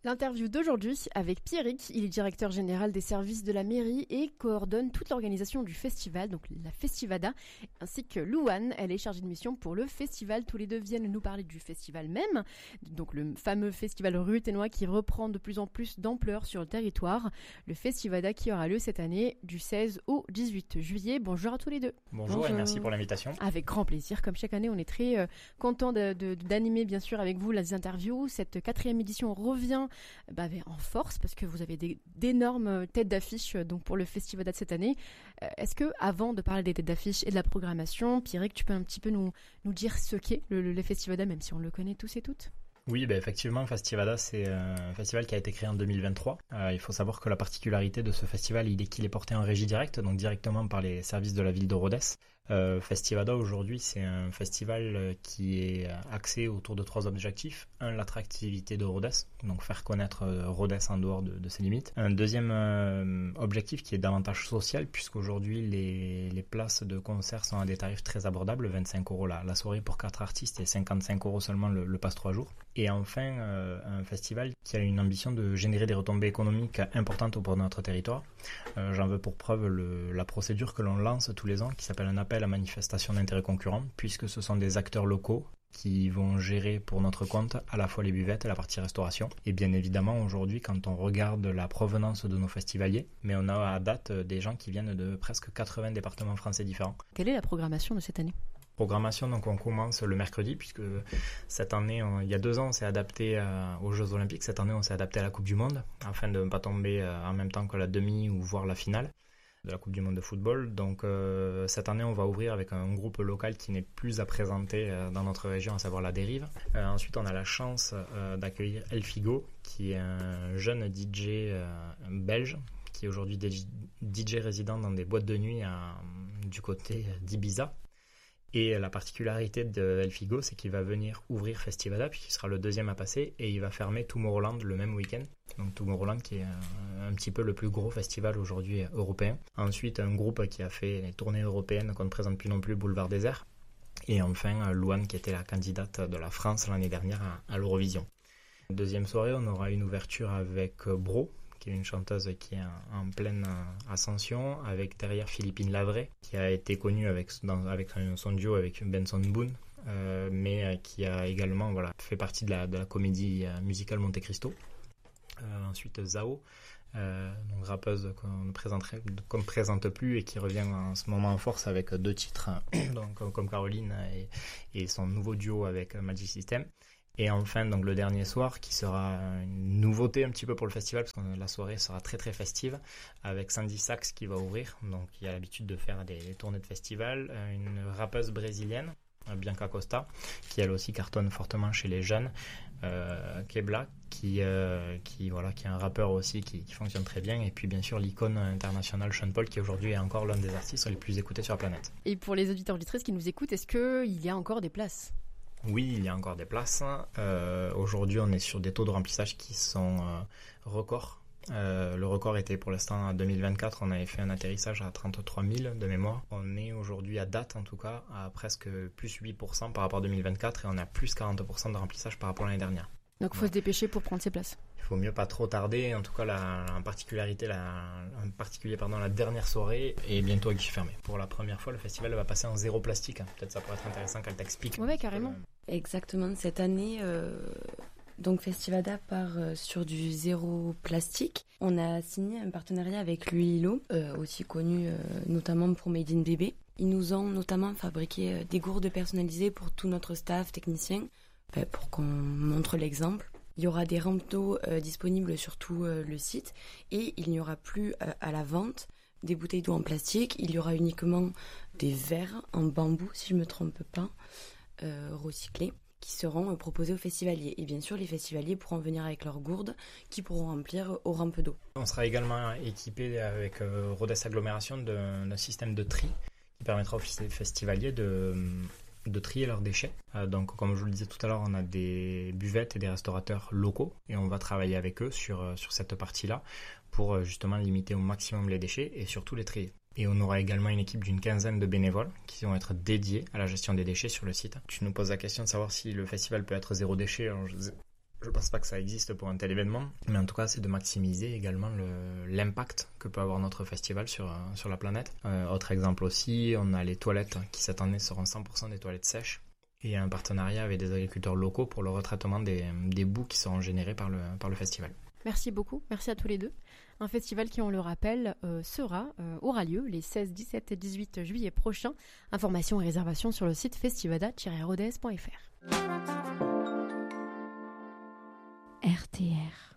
L'interview d'aujourd'hui avec Pierrick, il est directeur général des services de la mairie et coordonne toute l'organisation du festival, donc la Festivada, ainsi que Louane, elle est chargée de mission pour le festival. Tous les deux viennent nous parler du festival même, donc le fameux festival ruténois qui reprend de plus en plus d'ampleur sur le territoire. Le Festivada qui aura lieu cette année du 16 au 18 juillet. Bonjour à tous les deux. Bonjour. Et merci pour l'invitation. Avec grand plaisir, comme chaque année on est très content d'animer bien sûr avec vous les interviews. Cette 4e édition revient en force parce que vous avez d'énormes têtes d'affiche donc pour le Festivada de cette année. Est-ce que avant de parler des têtes d'affiche et de la programmation, Pierrick, tu peux un petit peu nous dire ce qu'est le Festivada, même si on le connaît tous et toutes? Oui, effectivement, Festivada, c'est un festival qui a été créé en 2023. Il faut savoir que la particularité de ce festival, qu'il est porté en régie directe, donc directement par les services de la ville de Rodez. Festivada, aujourd'hui, c'est un festival qui est axé autour de 3 objectifs. Un, l'attractivité de Rodez, donc faire connaître Rodez en dehors de ses limites. Un deuxième objectif qui est davantage social, puisqu'aujourd'hui, les places de concert sont à des tarifs très abordables, 25 € la soirée pour 4 artistes et 55 € seulement le passe 3 jours. Et enfin, un festival qui a une ambition de générer des retombées économiques importantes pour notre territoire. J'en veux pour preuve la procédure que l'on lance tous les ans, qui s'appelle un appel à manifestation d'intérêt concurrent, puisque ce sont des acteurs locaux qui vont gérer pour notre compte à la fois les buvettes et la partie restauration. Et bien évidemment, aujourd'hui, quand on regarde la provenance de nos festivaliers, mais on a à date des gens qui viennent de presque 80 départements français différents. Quelle est la programmation de cette année ? Programmation, donc on commence le mercredi, puisque cette année, il y a 2 ans, on s'est adapté aux Jeux Olympiques. Cette année, on s'est adapté à la Coupe du Monde, afin de ne pas tomber en même temps que la demi ou voire la finale de la Coupe du Monde de football. Donc cette année, on va ouvrir avec un groupe local qui n'est plus à présenter dans notre région, à savoir La Dérive. Ensuite, on a la chance d'accueillir El Figo, qui est un jeune DJ belge, qui est aujourd'hui DJ résident dans des boîtes de nuit du côté d'Ibiza. Et la particularité de El Figo, c'est qu'il va venir ouvrir Festivada, puisqu'il sera le 2e à passer, et il va fermer Tomorrowland le même week-end. Donc Tomorrowland qui est un petit peu le plus gros festival aujourd'hui européen. Ensuite, un groupe qui a fait les tournées européennes qu'on ne présente plus non plus, Boulevard Désert. Et enfin, Louane, qui était la candidate de la France l'année dernière à l'Eurovision. Deuxième soirée, on aura une ouverture avec Bro, qui est une chanteuse qui est en pleine ascension, avec derrière Philippine Lavray, qui a été connue avec son duo avec Benson Boone, mais qui a également fait partie de la comédie musicale Monte Cristo. Ensuite Zao, donc rappeuse qu'on ne présente plus et qui revient en ce moment en force avec 2 titres, donc comme Caroline et son nouveau duo avec Magic System. Et enfin, donc le dernier soir, qui sera une nouveauté un petit peu pour le festival, parce que la soirée sera très très festive, avec Sandy Sax qui va ouvrir, donc il a l'habitude de faire des tournées de festival, une rappeuse brésilienne, Bianca Costa, qui elle aussi cartonne fortement chez les jeunes, Kebla, qui est un rappeur aussi qui fonctionne très bien, et puis bien sûr l'icône internationale Sean Paul, qui aujourd'hui est encore l'un des artistes les plus écoutés sur la planète. Et pour les auditeurs auditrices qui nous écoutent, est-ce qu'il y a encore des places ? Oui, il y a encore des places. Aujourd'hui, on est sur des taux de remplissage qui sont records. Le record était pour l'instant en 2024, on avait fait un atterrissage à 33 000 de mémoire. On est aujourd'hui à date en tout cas à presque plus 8% par rapport à 2024 et on a plus 40% de remplissage par rapport à l'année dernière. Donc il faut se dépêcher pour prendre ses places. Il faut mieux pas trop tarder. En tout cas, en particulier, la dernière soirée est bientôt à guichet fermé. Pour la première fois, le festival va passer en 0 plastique. Peut-être ça pourrait être intéressant qu'elle t'explique. Ouais, carrément. Exactement. Cette année, donc Festivada part sur du 0 plastique. On a signé un partenariat avec l'Huilo, aussi connu notamment pour Made in Bébé. Ils nous ont notamment fabriqué des gourdes personnalisées pour tout notre staff technicien, pour qu'on montre l'exemple. Il y aura des rampes d'eau disponibles sur tout le site et il n'y aura plus à la vente des bouteilles d'eau en plastique. Il y aura uniquement des verres en bambou, si je me trompe pas, recyclés, qui seront proposés aux festivaliers. Et bien sûr, les festivaliers pourront venir avec leurs gourdes qui pourront remplir aux rampes d'eau. On sera également équipé avec Rodez Agglomération d'un système de tri qui permettra aux festivaliers de trier leurs déchets. Donc comme je vous le disais tout à l'heure, on a des buvettes et des restaurateurs locaux et on va travailler avec eux sur cette partie-là pour justement limiter au maximum les déchets et surtout les trier. Et on aura également une équipe d'une 15aine de bénévoles qui vont être dédiés à la gestion des déchets sur le site. Tu nous poses la question de savoir si le festival peut être 0 déchet. Alors, Je pense pas que ça existe pour un tel événement, mais en tout cas c'est de maximiser également l'impact que peut avoir notre festival sur la planète. Autre exemple aussi, on a les toilettes qui cette année seront 100% des toilettes sèches, et un partenariat avec des agriculteurs locaux pour le retraitement des boues qui seront générées par le festival. Merci beaucoup, merci à tous les deux. Un festival qui, on le rappelle, aura lieu les 16, 17 et 18 juillet prochains. Informations et réservations sur le site festivada-rodez.fr. RTR